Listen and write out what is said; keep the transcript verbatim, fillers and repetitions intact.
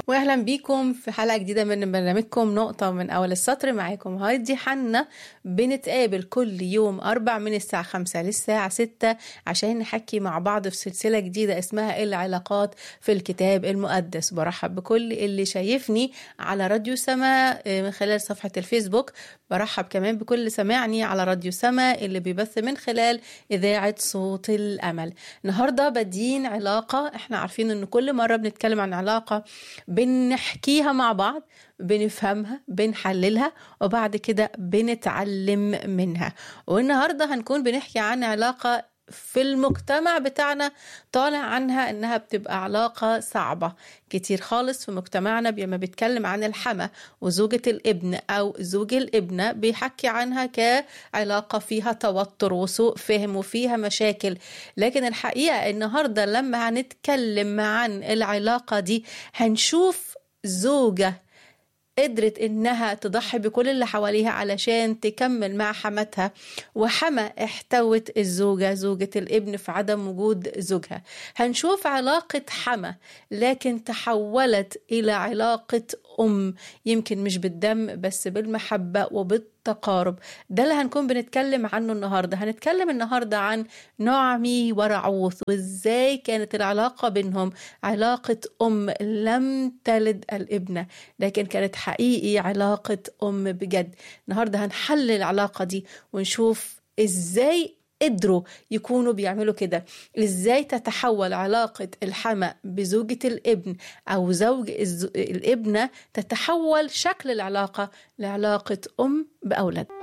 واهلا بيكم في حلقه جديده من برنامجكم نقطه من اول السطر. معاكم هايدي حنا. بنتقابل كل يوم اربع من الساعه خمسة للساعه ستة عشان نحكي مع بعض في سلسله جديده اسمها العلاقات في الكتاب المقدس. برحب بكل اللي شايفني على راديو سما من خلال صفحه الفيسبوك. برحب كمان بكل اللي سمعني على راديو سما اللي بيبث من خلال اذاعه صوت الامل. النهارده بدين علاقه، احنا عارفين ان كل مره بنتكلم عن علاقه بنحكيها مع بعض، بنفهمها، بنحللها، وبعد كده بنتعلم منها. والنهاردة هنكون بنحكي عن علاقة في المجتمع بتاعنا طالع عنها انها بتبقى علاقة صعبة كتير خالص في مجتمعنا. لما بيتكلم عن الحما وزوجة الابن او زوج الابنة بيحكي عنها كعلاقة فيها توتر وسوء فهم وفيها مشاكل، لكن الحقيقة النهاردة لما هنتكلم عن العلاقة دي هنشوف زوجة قدرت إنها تضحي بكل اللي حواليها علشان تكمل مع حماتها، وحما احتوت الزوجة زوجة الابن في عدم وجود زوجها. هنشوف علاقة حما لكن تحولت إلى علاقة أم، يمكن مش بالدم بس بالمحبة وبالتقارب. ده اللي هنكون بنتكلم عنه النهاردة. هنتكلم النهاردة عن نعمي ورعوث وإزاي كانت العلاقة بينهم علاقة أم لم تلد الابنة، لكن كانت حقيقي علاقة أم بجد. النهاردة هنحلل العلاقة دي ونشوف إزاي قدروا يكونوا بيعملوا كده، ازاي تتحول علاقة الحما بزوجة الابن او زوج الابنة، تتحول شكل العلاقة لعلاقة ام باولاد.